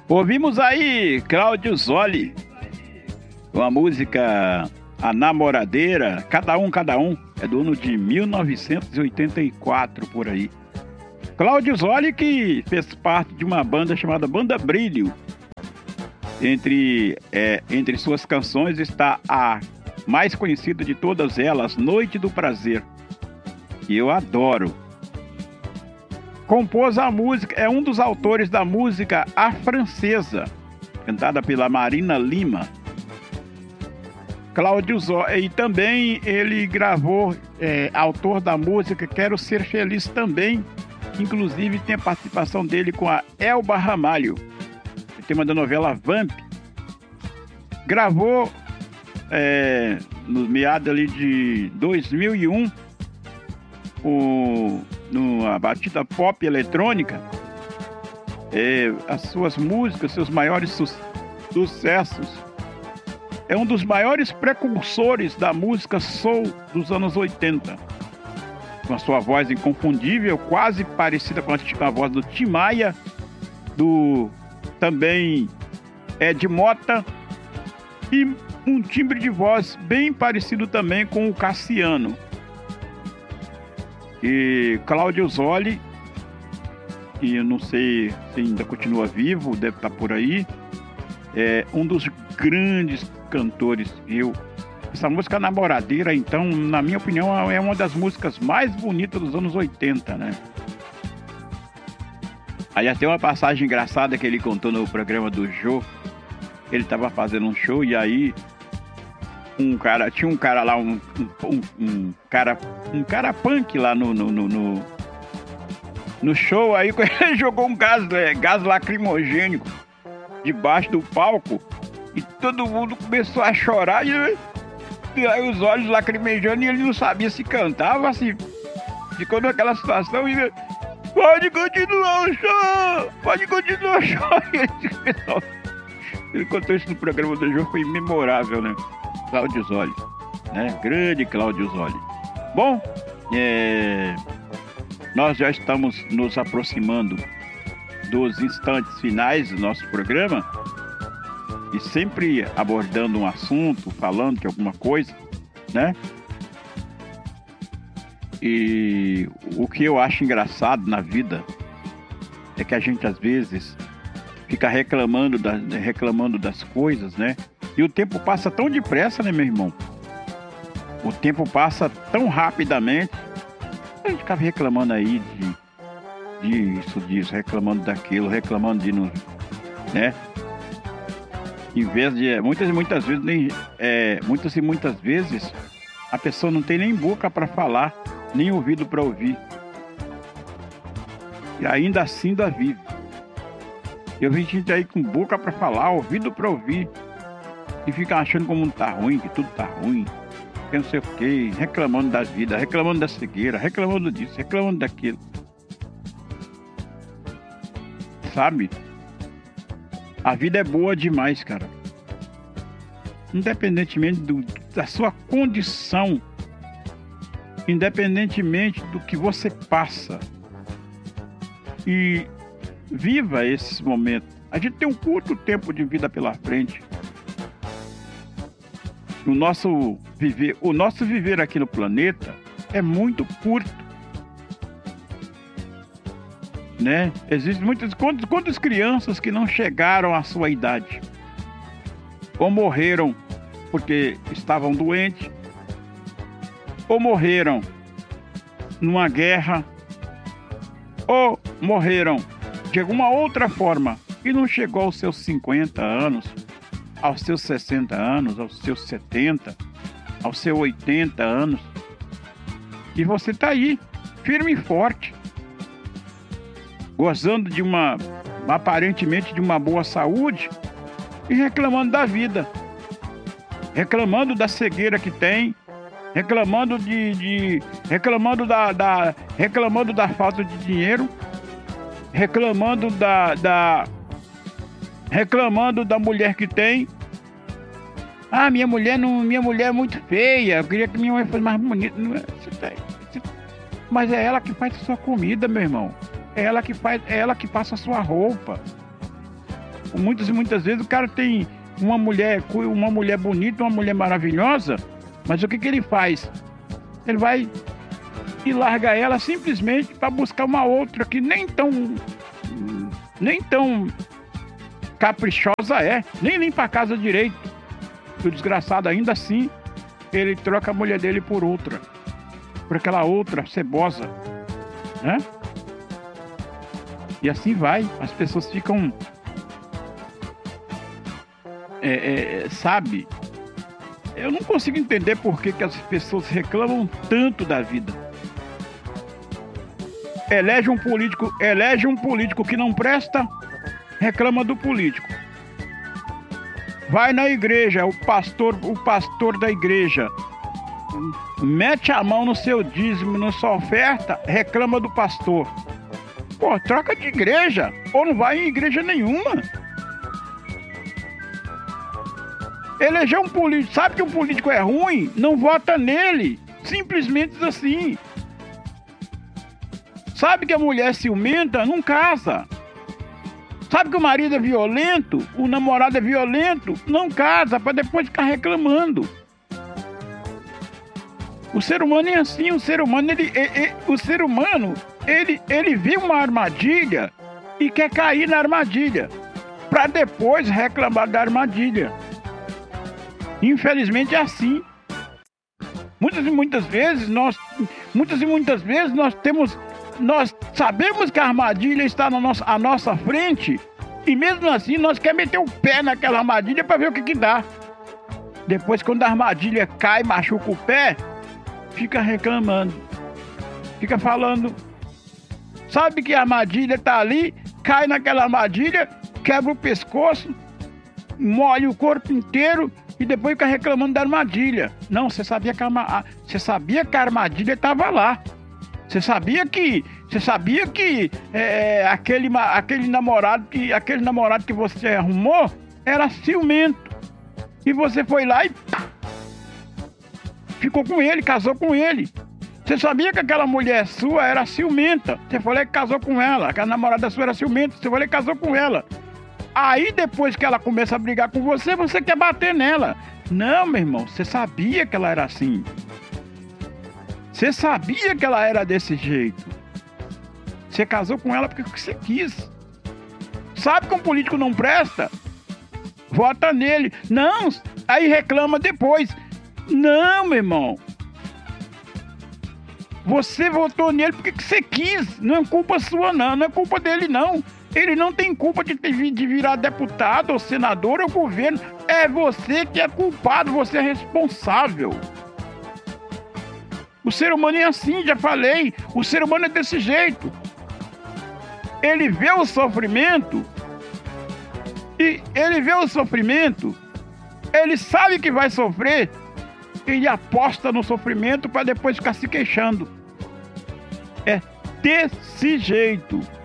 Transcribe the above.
Ouvimos aí Cláudio Zoli, com a música A Namoradeira, Cada Um, é do ano de 1984, por aí. Cláudio Zoli, que fez parte de uma banda chamada Banda Brilho. Entre suas canções está a mais conhecida de todas elas, Noite do Prazer, que eu adoro. Compôs a música, é um dos autores da música A Francesa, cantada pela Marina Lima. Cláudio Zoli, e também ele gravou, autor da música Quero Ser Feliz também, que inclusive tem a participação dele com a Elba Ramalho, tema da novela Vamp. Gravou no meado ali de 2001 a batida pop eletrônica, as suas músicas, seus maiores sucessos. É um dos maiores precursores da música soul dos anos 80, com a sua voz inconfundível, quase parecida com a voz do Tim Maia, do também Ed Mota, e um timbre de voz bem parecido também com o Cassiano. E Cláudio Zoli, que eu não sei se ainda continua vivo, deve estar por aí, é um dos grandes cantores. Essa música Namoradeira, então, na minha opinião, é uma das músicas mais bonitas dos anos 80, né? Aí tem uma passagem engraçada que ele contou no programa do Jô. Ele estava fazendo um show e aí tinha um cara lá, um cara punk lá no show. Aí ele jogou um gás lacrimogênio debaixo do palco e todo mundo começou a chorar e aí os olhos lacrimejando e ele não sabia se cantava, assim, ficou naquela situação e pode continuar o show, pode continuar o show. Ele contou isso no programa do jogo, foi memorável, né? Cláudio Zoli, né? Grande Cláudio Zoli. Bom, nós já estamos nos aproximando dos instantes finais do nosso programa e sempre abordando um assunto, falando de alguma coisa, né? E o que eu acho engraçado na vida é que a gente às vezes fica reclamando das coisas, né? E o tempo passa tão depressa, né, meu irmão? O tempo passa tão rapidamente. A gente fica reclamando aí disso, reclamando daquilo, reclamando de não, né? Em vez de muitas vezes a pessoa não tem nem boca para falar, nem ouvido para ouvir. E ainda assim ainda vive. Eu vi gente aí com boca para falar, ouvido para ouvir, e fica achando como não tá ruim, que tudo tá ruim, que não sei o que, reclamando da vida, reclamando da cegueira, reclamando disso, reclamando daquilo. Sabe? A vida é boa demais, cara. Independentemente da sua condição, independentemente do que você passa, e viva esses momentos. A gente tem um curto tempo de vida pela frente. O nosso viver aqui no planeta é muito curto, né? Existem quantas crianças que não chegaram à sua idade, ou morreram porque estavam doentes, ou morreram numa guerra, ou morreram de alguma outra forma e não chegou aos seus 50 anos, aos seus 60 anos, aos seus 70, aos seus 80 anos. E você tá aí, firme e forte, gozando aparentemente de uma boa saúde e reclamando da vida, reclamando da cegueira que tem, reclamando reclamando da falta de dinheiro, reclamando reclamando da mulher que tem. Ah, minha mulher é muito feia, eu queria que minha mulher fosse mais bonita. Mas é ela que faz a sua comida, meu irmão. É ela que passa a sua roupa. muitas e muitas vezes o cara tem uma mulher bonita, uma mulher maravilhosa, mas o que ele faz? Ele vai e larga ela simplesmente para buscar uma outra que nem tão caprichosa nem limpa a casa direito. O desgraçado, ainda assim, ele troca a mulher dele por outra, por aquela outra cebosa, né? E assim vai, as pessoas ficam, sabe? Eu não consigo entender por que as pessoas reclamam tanto da vida. Elege um político que não presta, reclama do político. Vai na igreja, o pastor da igreja mete a mão no seu dízimo, na sua oferta, reclama do pastor. Pô, troca de igreja, ou não vai em igreja nenhuma. Eleger um político, sabe que um político é ruim? Não vota nele, simplesmente assim. Sabe que a mulher é ciumenta? Não casa. Sabe que o marido é violento? O namorado é violento? Não casa, para depois ficar reclamando. O ser humano é assim, o ser humano ele vê uma armadilha e quer cair na armadilha, para depois reclamar da armadilha. Infelizmente é assim. Muitas e muitas vezes nós sabemos que a armadilha está à nossa frente e mesmo assim nós queremos meter o pé naquela armadilha para ver o que dá. Depois, quando a armadilha cai, machuca o pé, fica reclamando, fica falando. Sabe que a armadilha está ali, cai naquela armadilha, quebra o pescoço, molha o corpo inteiro e depois fica reclamando da armadilha. Não, você sabia que a armadilha estava lá. Você sabia que aquele namorado que você arrumou era ciumento. E você foi lá e ficou com ele, casou com ele. Você sabia que aquela mulher sua era ciumenta. Você foi lá e casou com ela. Aquela namorada sua era ciumenta. Você foi lá e casou com ela. Aí depois que ela começa a brigar com você, você quer bater nela. Não, meu irmão, você sabia que ela era assim. Você sabia que ela era desse jeito. Você casou com ela porque você quis. Sabe que um político não presta? Vota nele. Não, aí reclama depois. Não, meu irmão. Você votou nele porque você quis. Não é culpa sua, não. Não é culpa dele, não. Ele não tem culpa de virar deputado ou senador ou governo. É você que é culpado, você é responsável. O ser humano é assim, já falei. O ser humano é desse jeito. Ele vê o sofrimento. E ele vê o sofrimento. Ele sabe que vai sofrer. Ele aposta no sofrimento para depois ficar se queixando. É desse jeito.